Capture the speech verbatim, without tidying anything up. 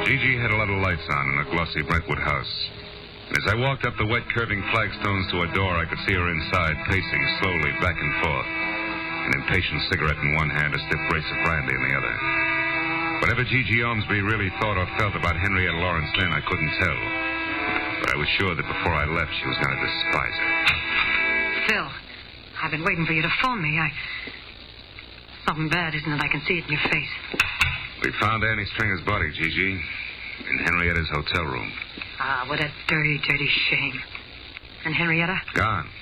Gigi had a lot of lights on in a glossy Brentwood house. As I walked up the wet, curving flagstones to a door, I could see her inside, pacing slowly back and forth, an impatient cigarette in one hand, a stiff brace of brandy in the other. Whatever Gigi Ormsby really thought or felt about Henrietta Lawrence then, I couldn't tell. But I was sure that before I left, she was going to despise her. Phil, I've been waiting for you to phone me. I... Something bad, isn't it? I can see it in your face. We found Annie Stringer's body, Gigi, in Henrietta's hotel room. Ah, what a dirty, dirty shame. And Henrietta? Gone.